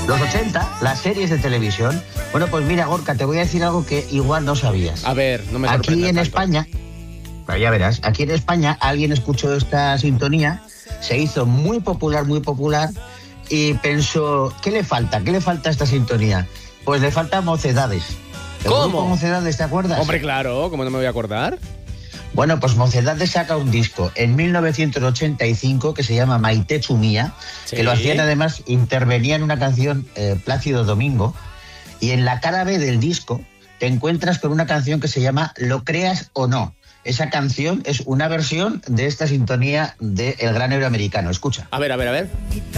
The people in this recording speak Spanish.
Los 80, las series de televisión. Bueno, pues mira, Gorka, te voy a decir algo que igual no sabías. A ver, no me sorprendas Aquí en tanto. España, ya verás, aquí en España alguien escuchó esta sintonía, se hizo muy popular y pensó, ¿qué le falta? ¿Qué le falta a esta sintonía? Pues le falta Mocedades. ¿El ¿Cómo? grupo Mocedades, te acuerdas? Hombre, claro, ¿cómo no me voy a acordar? Bueno, pues Mocedades saca un disco en 1985 que se llama Maitetsu Mía, Sí. que lo hacían además, intervenía en una canción Plácido Domingo, y en la cara B del disco te encuentras con una canción que se llama Lo creas o no. Esa canción es una versión de esta sintonía de El Gran Héroe Americano. Escucha. A ver.